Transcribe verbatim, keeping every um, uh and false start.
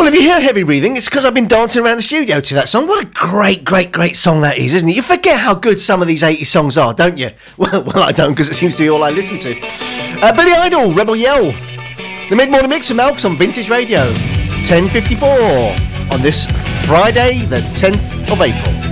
Well, if you hear heavy breathing, it's because I've been dancing around the studio to that song. What a great, great, great song that is, isn't it? You forget how good some of these eighties songs are, don't you? Well, well, I don't, because it seems to be all I listen to. Uh, Billy Idol, Rebel Yell. The Mid-Morning Mix of Malks on Vintage Radio. ten fifty-four on this Friday, the tenth of April.